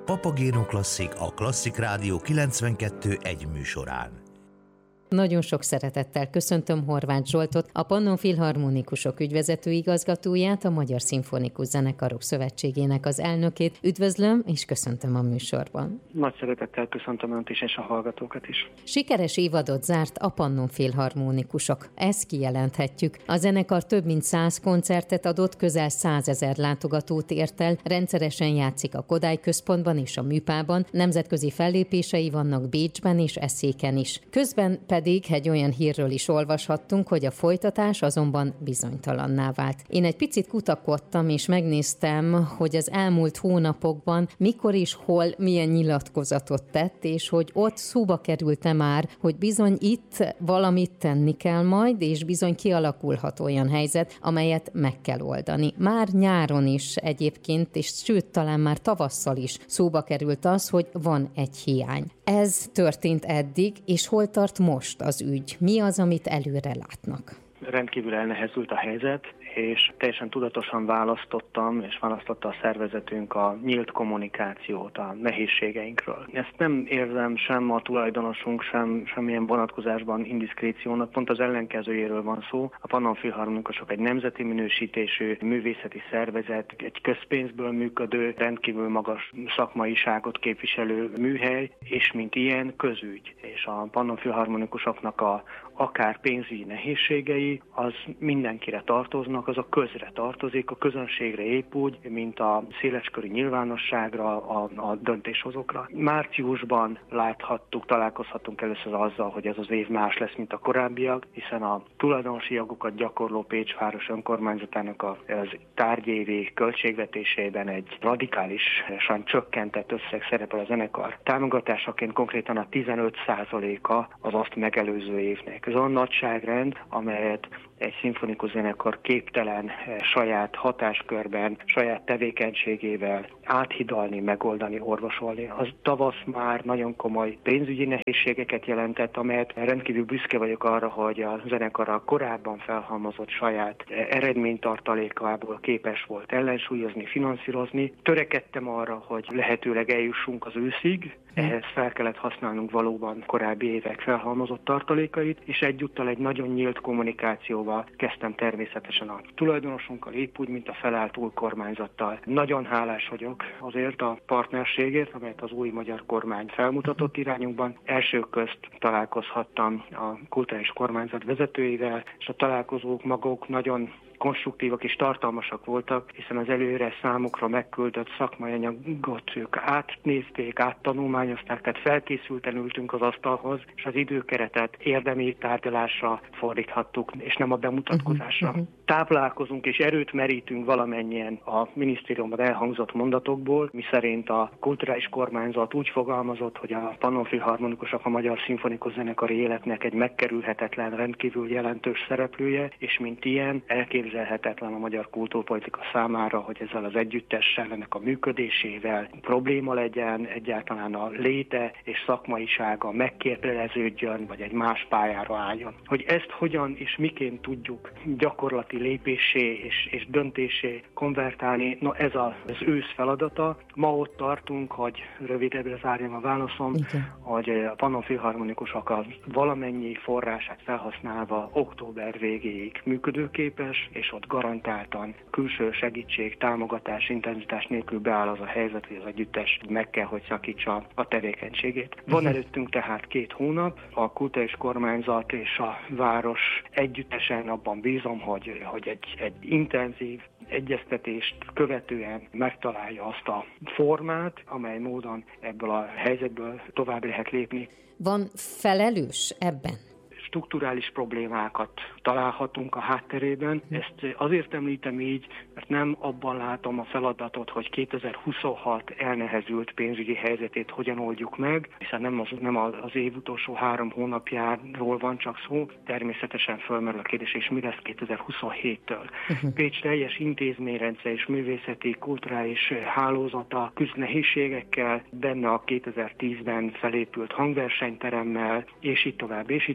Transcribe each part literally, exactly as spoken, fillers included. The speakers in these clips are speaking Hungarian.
Papagéno Klasszik, a Klasszik Rádió kilencvenkettő egy műsorán. Nagyon sok szeretettel köszöntöm Horváth Zsoltot, a Pannon Filharmonikusok ügyvezető igazgatóját, a Magyar Szimfonikus Zenekarok Szövetségének az elnökét. Üdvözlöm és köszöntöm a műsorban. Nagy szeretettel köszöntöm Önt is és a hallgatókat is. Sikeres évadot zárt a Pannon Filharmonikusok. Ezt kijelenthetjük. A zenekar több mint száz koncertet adott, közel százezer látogatót ért el, rendszeresen játszik a Kodály Központban és a Műpában, nemzetközi fellépései vannak Bécsben és Eszéken is. Közben pedig egy olyan hírről is olvashattunk, hogy a folytatás azonban bizonytalanná vált. Én egy picit kutakodtam, és megnéztem, hogy az elmúlt hónapokban mikor is, hol, milyen nyilatkozatot tett, és hogy ott szóba került-e már, hogy bizony itt valamit tenni kell majd, és bizony kialakulhat olyan helyzet, amelyet meg kell oldani. Már nyáron is egyébként, és sőt, talán már tavasszal is szóba került az, hogy van egy hiány. Ez történt eddig, és hol tart most az ügy? Mi az, amit előre látnak? Rendkívül elnehezült a helyzet, és teljesen tudatosan választottam, és választotta a szervezetünk a nyílt kommunikációt a nehézségeinkről. Ezt nem érzem sem a tulajdonosunk, sem semmilyen vonatkozásban indiszkréciónak, pont az ellenkezőjéről van szó. A Pannon Filharmonikusok egy nemzeti minősítésű művészeti szervezet, egy közpénzből működő, rendkívül magas szakmaiságot képviselő műhely, és mint ilyen közügy. És a Pannon Filharmonikusoknak a akár pénzügyi nehézségei, az mindenkire tartoznak, az a közre tartozik, a közönségre épp úgy, mint a széleskörű nyilvánosságra, a, a döntéshozókra. Márciusban láthattuk, találkozhattunk először azzal, hogy ez az év más lesz, mint a korábbiak, hiszen a tulajdonosi jogokat gyakorló Pécs város önkormányzatának az tárgyévi költségvetésében egy radikálisan csökkentett összeg szerepel a zenekar támogatásaként, konkrétan a tizenöt százaléka az azt megelőző évnek. Ez olyan nagyságrend, amelyet egy szimfonikus zenekar képtelen saját hatáskörben, saját tevékenységével áthidalni, megoldani, orvosolni. Az tavasz már nagyon komoly pénzügyi nehézségeket jelentett, amelyet rendkívül büszke vagyok arra, hogy a zenekar a korábban felhalmozott saját eredménytartalékából képes volt ellensúlyozni, finanszírozni. Törekedtem arra, hogy lehetőleg eljussunk az őszig, ehhez fel kellett használnunk valóban korábbi évek felhalmozott tartalékait, és egyúttal egy nagyon nyílt kommunikációval kezdtem természetesen a tulajdonosunkkal, épp úgy, mint a felállt új kormányzattal. Nagyon hálás vagyok azért a partnerségért, amelyet az új magyar kormány felmutatott irányunkban. Elsők közt találkozhattam a kulturális kormányzat vezetőivel, és a találkozók maguk nagyon konstruktívak és tartalmasak voltak, hiszen az előre számukra megküldött szakmai anyagot ők átnézték, áttanulmányozták, tehát felkészülten ültünk az asztalhoz, és az időkeretet érdemi tárgyalásra fordíthattuk, és nem a bemutatkozásra. Uh-huh, uh-huh. Táplálkozunk és erőt merítünk valamennyien a minisztériumban elhangzott mondatokból, miszerint a kulturális kormányzat úgy fogalmazott, hogy a Pannon Filharmonikusok a magyar szimfonikus zenekari életnek egy megkerülhetetlen, rendkívül jelentős szereplője, és mint ilyen elképzelhetetlen a magyar kultúrpolitika számára, hogy ezzel az együttessel, ennek a működésével probléma legyen, egyáltalán a léte és szakmaisága megkérdeződjön, vagy egy más pályára álljon. Hogy ezt hogyan és miként tudjuk gyakorlati lépésé és, és döntésé konvertálni, no ez az ősz feladata. Ma ott tartunk, hogy rövidebbre zárjam a válaszom, igen, hogy a Pannon Filharmonikusok a valamennyi forrását felhasználva október végéig működőképes, és ott garantáltan külső segítség, támogatás, intenzitás nélkül beáll az a helyzet, hogy az együttes meg kell, hogy szakítsa a tevékenységét. Van előttünk tehát két hónap, a kulturális kormányzat és a város együttesen abban bízom, hogy, hogy egy, egy intenzív egyeztetést követően megtalálja azt a formát, amely módon ebből a helyzetből tovább lehet lépni. Van felelős ebben? Strukturális problémákat találhatunk a hátterében. Ezt azért említem így, mert nem abban látom a feladatot, hogy kétezer-huszonhat elnehezült pénzügyi helyzetét hogyan oldjuk meg, hiszen nem az, nem az év utolsó három hónapjáról van csak szó, természetesen fölmerül a kérdés, és mi lesz kétezer-huszonhéttől. Uh-huh. Pécs teljes intézményrendszer és művészeti, kulturális hálózata küzd nehézségekkel, benne a kétezer-tízben felépült hangversenyteremmel, és így tovább, és így tovább.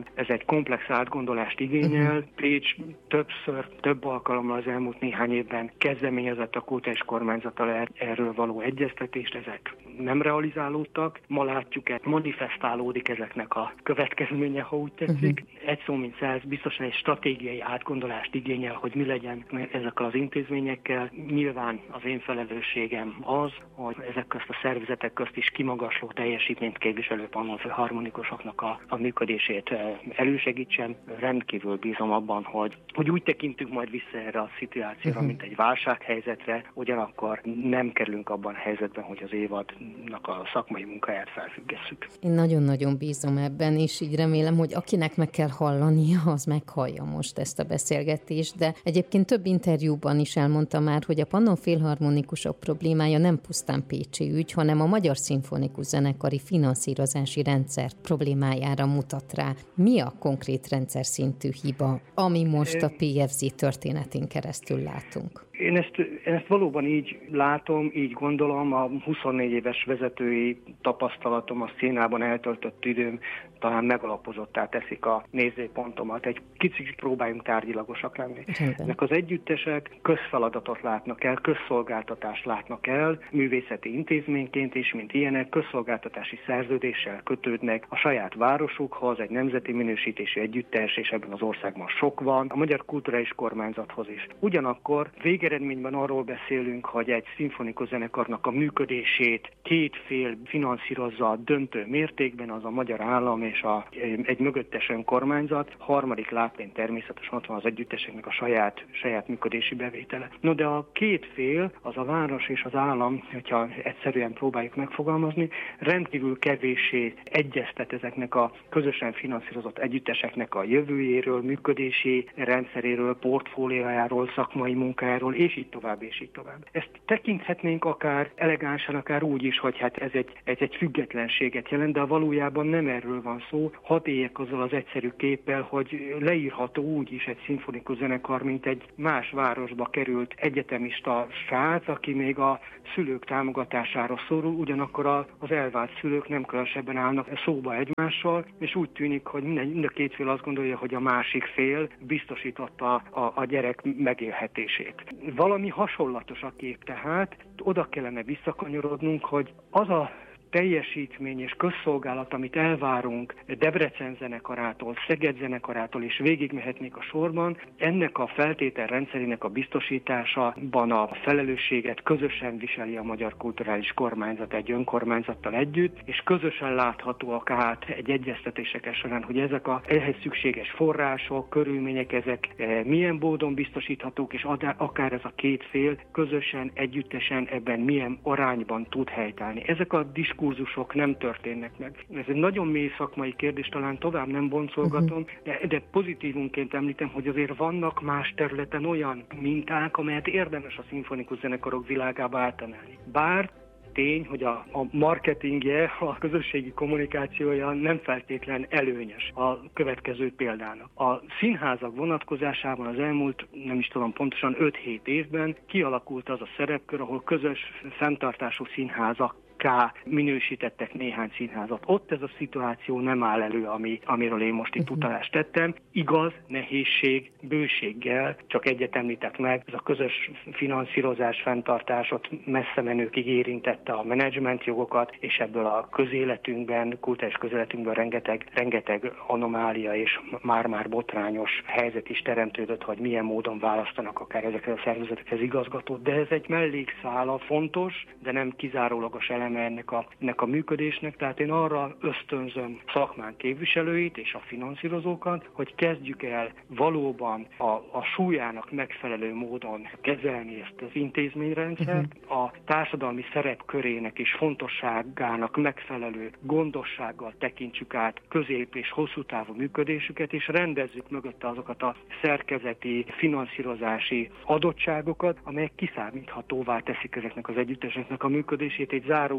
ez egy komplex átgondolást igényel. Uh-huh. Pécs többször, több alkalommal az elmúlt néhány évben kezdeményezett a kulturális kormányzattal erről való egyeztetést, ezek nem realizálódtak. Ma látjuk, hogy manifestálódik ezeknek a következménye, ha úgy tetszik. Uh-huh. Egy szó mint száz, biztosan egy stratégiai átgondolást igényel, hogy mi legyen ezekkel az intézményekkel. Nyilván az én felelősségem az, hogy ezek közt a szervezetek közt is kimagasló teljesítményt képviselő pannonfilharmonikusoknak a, a működését elősegítsem. Rendkívül bízom abban, hogy, hogy úgy tekintünk majd vissza erre a szituációra, uh-huh. mint egy válsághelyzetre, ugyanakkor nem kerülünk abban a helyzetben, hogy az évadnak a szakmai munkáját felfüggesszük. Én nagyon-nagyon bízom ebben, és így remélem, hogy akinek meg kell hallania, az meghallja most ezt a beszélgetést, de egyébként több interjúban is elmondta már, hogy a pannonfilharmonikusok problémája nem pusztán pécsi ügy, hanem a Magyar Szimfonikus Zenekari finanszírozási rendszer problémájára mutat rá. Mi a konkrét rendszer szintű hiba, ami most a pé ef zé történetén keresztül látunk? Én ezt, én ezt valóban így látom, így gondolom, a huszonnégy éves vezetői tapasztalatom, a színában eltöltött időm talán megalapozottá teszik a nézőpontomat. Egy kicsit próbáljunk tárgyilagosak lenni. Ezek az együttesek közfeladatot látnak el, közszolgáltatást látnak el, művészeti intézményként is, mint ilyenek, közszolgáltatási szerződéssel kötődnek a saját városukhoz, egy nemzeti minősítésű együttes, és ebben az országban sok van, a Magyar Kulturális Kormányzathoz is. Ugyanakkor végeredményben arról beszélünk, hogy egy szimfonikus zenekarnak a működését két fél finanszírozza döntő mértékben, az a magyar állam és a, egy mögöttes önkormányzat, harmadik látvén természetesen ott van az együtteseknek a saját, saját működési bevétele. No, de a két fél, az a város és az állam, hogyha egyszerűen próbáljuk megfogalmazni, rendkívül kevéssé egyeztet ezeknek a közösen finanszírozott együtteseknek a jövőjéről, működési rendszeréről, portfóliójáról, szakmai munkájáról, és így tovább, és így tovább. Ezt tekinthetnénk akár elegánsan, akár úgy is, hogy hát ez egy, ez egy függetlenséget jelent, de valójában nem erről van szó. Hadd éljek azzal az egyszerű képpel, hogy leírható úgy is egy szimfonikus zenekar, mint egy más városba került egyetemista srác, aki még a szülők támogatására szorul, ugyanakkor az elvált szülők nem különösebben állnak szóba egymással, és úgy tűnik, hogy mind a két fél azt gondolja, hogy a másik fél biztosította a, a gyerek megélhetését. Valami hasonlatos a kép tehát, oda kellene visszakanyarodnunk, hogy az a teljesítmény és közszolgálat, amit elvárunk Debrecen zenekarától, Szeged zenekarától, és végigmehetnék a sorban, ennek a feltételrendszerének a biztosításában a felelősséget közösen viseli a Magyar Kulturális Kormányzat egy önkormányzattal együtt, és közösen láthatóak át egy egyeztetések során, hogy ezek a ehhez szükséges források, körülmények, ezek milyen módon biztosíthatók, és akár ez a két fél közösen, együttesen ebben milyen arányban tud helytállni. Ezek a kurzusok nem történnek meg. Ez egy nagyon mély szakmai kérdés, talán tovább nem boncolgatom, uh-huh. de, de pozitívunként említem, hogy azért vannak más területen olyan minták, amelyet érdemes a szimfonikus zenekarok világába átemelni. Bár tény, hogy a, a marketingje, a közösségi kommunikációja nem feltétlen előnyös a következő példának. A színházak vonatkozásában az elmúlt, nem is tudom pontosan, öt-hét évben kialakult az a szerepkör, ahol közös fenntartású színházak K minősítettek néhány színházat. Ott ez a szituáció nem áll elő, ami, amiről én most itt utalást tettem. Igaz, nehézség, bőséggel, csak egyet említek meg, ez a közös finanszírozás, fenntartásot messze menőkig érintette a menedzsment jogokat, és ebből a közéletünkben, kulturális közéletünkben rengeteg, rengeteg anomália és már-már botrányos helyzet is teremtődött, hogy milyen módon választanak akár ezekhez a szervezetekhez igazgatót, de ez egy mellékszála, fontos, de nem kizárólagos elem ennek a, ennek a működésnek, tehát én arra ösztönzöm szakmán képviselőit és a finanszírozókat, hogy kezdjük el valóban a, a súlyának megfelelő módon kezelni ezt az intézményrendszert, uh-huh. a társadalmi szerepkörének és fontosságának megfelelő gondossággal tekintsük át közép- és hosszú távú működésüket, és rendezzük mögötte azokat a szerkezeti, finanszírozási adottságokat, amelyek kiszámíthatóvá teszik ezeknek az együtteseknek a működését. Egy záró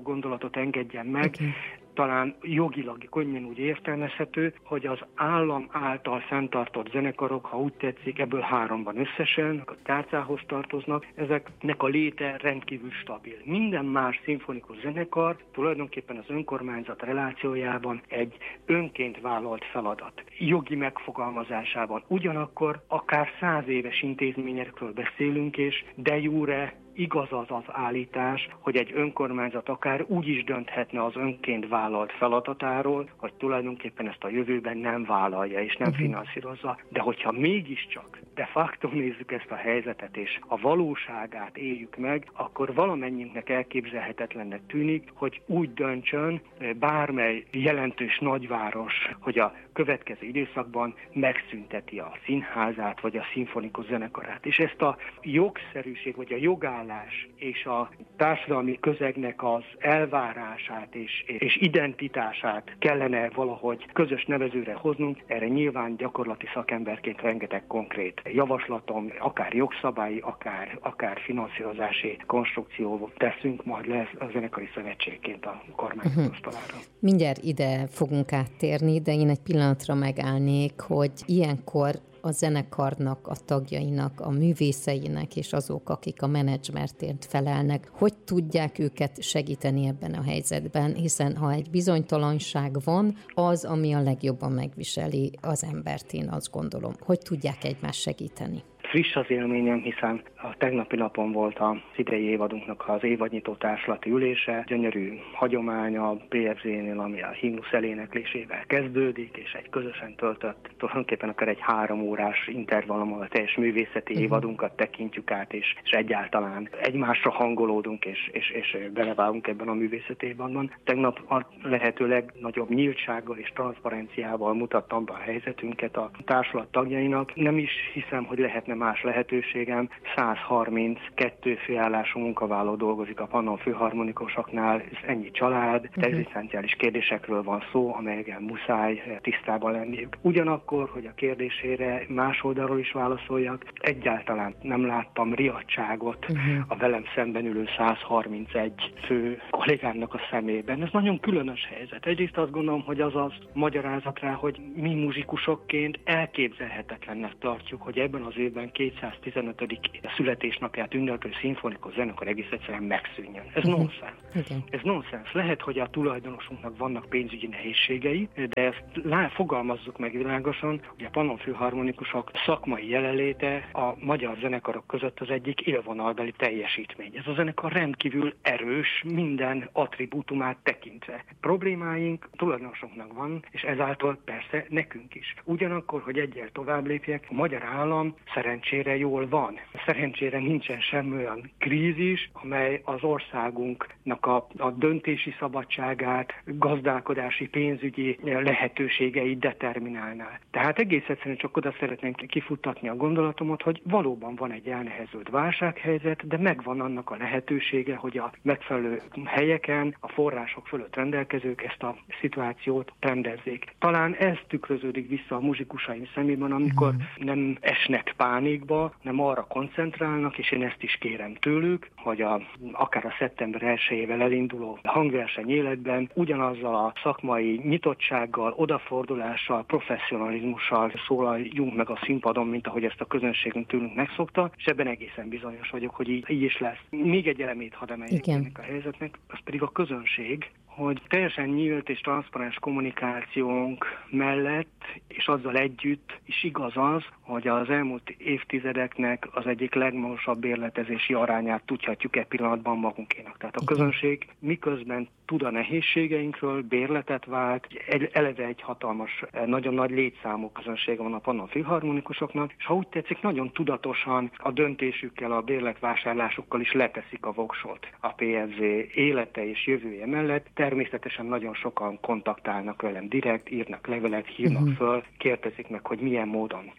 záró gondolatot engedjen meg. Okay. Talán jogilag könnyen úgy értelmezhető, hogy az állam által fenntartott zenekarok, ha úgy tetszik, ebből három van összesen, a tárcához tartoznak, ezeknek a léte rendkívül stabil. Minden más szimfonikus zenekar tulajdonképpen az önkormányzat relációjában egy önként vállalt feladat. Jogi megfogalmazásában ugyanakkor akár száz éves intézményekről beszélünk, és de jure igaz az az állítás, hogy egy önkormányzat akár úgy is dönthetne az önként vállalt feladatáról, hogy tulajdonképpen ezt a jövőben nem vállalja és nem uh-huh. finanszírozza. De hogyha mégiscsak de facto nézzük ezt a helyzetet, és a valóságát éljük meg, akkor valamennyiünknek elképzelhetetlennek tűnik, hogy úgy döntsön bármely jelentős nagyváros, hogy a következő időszakban megszünteti a színházát, vagy a szimfonikus zenekarát. És ezt a jogszerűség, vagy a jogállás és a társadalmi közegnek az elvárását és, és identitását kellene valahogy közös nevezőre hoznunk. Erre nyilván gyakorlati szakemberként rengeteg konkrét javaslatom, akár jogszabályi, akár, akár finanszírozási konstrukciót teszünk majd le a zenekari szövetségként a kormányzat asztalára. Uh-huh. Mindjárt ide fogunk áttérni, de én egy pillanatra megállnék, hogy ilyenkor a zenekarnak, a tagjainak, a művészeinek és azok, akik a menedzsmentért felelnek, hogy tudják őket segíteni ebben a helyzetben, hiszen ha egy bizonytalanság van, az, ami a legjobban megviseli az embert, én azt gondolom. Hogy tudják egymást segíteni? Friss az élményem, hiszen a tegnapi napon volt az idei évadunknak az évadnyitó társulati ülése. Gyönyörű hagyomány a pé ef zé-nél, ami a himnusz eléneklésével kezdődik, és egy közösen töltött, tulajdonképpen akár egy három órás intervallummal a teljes művészeti uh-huh. évadunkat tekintjük át, és, és egyáltalán egymásra hangolódunk, és, és, és belevágunk ebben a művészeti évadban. Tegnap a lehető legnagyobb nyíltsággal és transzparenciával mutattam be a helyzetünket a társulat tagjainak. Nem is hiszem, hogy lehetne más lehetőségem. száz harminckettő főállású munkavállaló dolgozik a Pannon Filharmonikusoknál, ez ennyi család, uh-huh. egzisztenciális kérdésekről van szó, amelyekkel muszáj tisztában lenniük. Ugyanakkor, hogy a kérdésére más oldalról is válaszoljak, egyáltalán nem láttam riadtságot uh-huh. a velem szemben ülő száz harmincegy fő kollégámnak a szemében. Ez nagyon különös helyzet. Egyrészt azt gondolom, hogy az az magyarázat rá, hogy mi muzsikusokként elképzelhetetlennek tartjuk, hogy ebben az évben kétszáztizenötödik születésnapját ünneplő szimfonikus zenekar egész egyszerűen megszűnjön. Ez uh-huh. nonsens. Okay. Ez nonsens. Lehet, hogy a tulajdonosunknak vannak pénzügyi nehézségei, de ezt lá, fogalmazzuk meg világosan, hogy a Pannon Filharmonikusok szakmai jelenléte a magyar zenekarok között az egyik élvonalbeli teljesítmény. Ez a zenekar rendkívül erős, minden attribútumát tekintve. Problémáink tulajdonosunknak van, és ezáltal persze nekünk is. Ugyanakkor, hogy egyel tovább lépjek, a magyar állam szerencsére jól van. Szerencsére nincsen semmi olyan krízis, amely az országunknak a, a döntési szabadságát, gazdálkodási, pénzügyi lehetőségeit determinálná. Tehát egész egyszerűen csak oda szeretném kifuttatni a gondolatomat, hogy valóban van egy elnehezült válsághelyzet, de megvan annak a lehetősége, hogy a megfelelő helyeken, a források fölött rendelkezők ezt a szituációt rendezzék. Talán ez tükröződik vissza a muzsikusaim szemében, amikor nem esnek pánikba, nem arra koncentrálnak, és én ezt is kérem tőlük, hogy a, akár a szeptember elsejével elinduló hangverseny életben ugyanazzal a szakmai nyitottsággal, odafordulással, professzionalizmussal szólaljunk meg a színpadon, mint ahogy ezt a közönségünk tőlünk megszokta, és ebben egészen bizonyos vagyok, hogy így, így is lesz. Még egy elemét hadd emeljek ennek a helyzetnek, az pedig a közönség, hogy teljesen nyílt és transzparens kommunikációnk mellett, és azzal együtt is igaz az, hogy az elmúlt évtizedeknek az egyik legmagasabb bérletezési arányát tudhatjuk e pillanatban magunkénak. Tehát a közönség miközben tud a nehézségeinkről, bérletet vált, egy, eleve egy hatalmas, nagyon nagy létszámú közönsége van a Pannon Filharmonikusoknak, és ha úgy tetszik, nagyon tudatosan a döntésükkel, a bérletvásárlásukkal is leteszik a voksot a pé ef zé élete és jövője mellett. Természetesen nagyon sokan kontaktálnak velem direkt, írnak levelet, hívnak uh-huh. föl, kérdezik meg, hogy milyen módon segít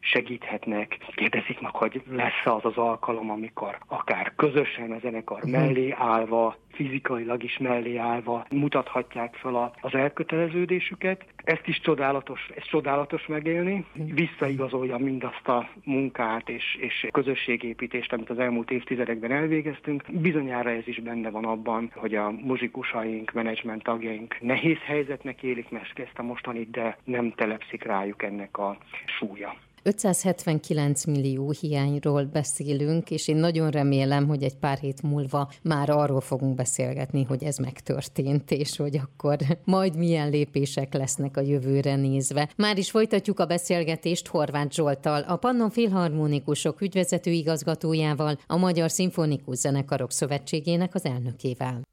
segíthetnek, kérdezik meg, hogy lesz-e az az alkalom, amikor akár közösen a zenekar mellé állva, fizikailag is mellé állva mutathatják fel az elköteleződésüket. Ezt is csodálatos, ez csodálatos megélni, visszaigazolja mindazt a munkát és, és közösségépítést, amit az elmúlt évtizedekben elvégeztünk. Bizonyára ez is benne van abban, hogy a muzsikusaink, menedzsment tagjaink nehéz helyzetnek élik meg ezt a mostanit, de nem telepszik rájuk ennek a súlya. ötszázhetvenkilenc millió hiányról beszélünk, és én nagyon remélem, hogy egy pár hét múlva már arról fogunk beszélgetni, hogy ez megtörtént, és hogy akkor majd milyen lépések lesznek a jövőre nézve. Már is folytatjuk a beszélgetést Horváth Zsolttal, a Pannon Filharmonikusok ügyvezető igazgatójával, a Magyar Szimfonikus Zenekarok Szövetségének az elnökével.